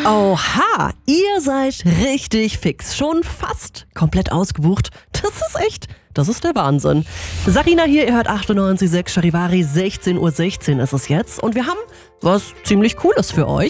Oha, ihr seid richtig fix. Schon fast komplett ausgebucht. Das ist der Wahnsinn. Sarina hier, ihr hört 98,6 Charivari, 16:16 Uhr ist es jetzt. Und wir haben was ziemlich Cooles für euch.